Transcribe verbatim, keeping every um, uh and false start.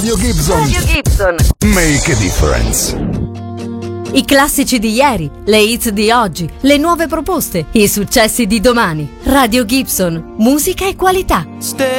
Radio Gibson. Radio Gibson. Make a difference. I classici di ieri, le hits di oggi, le nuove proposte, i successi di domani. Radio Gibson, musica e qualità. Stay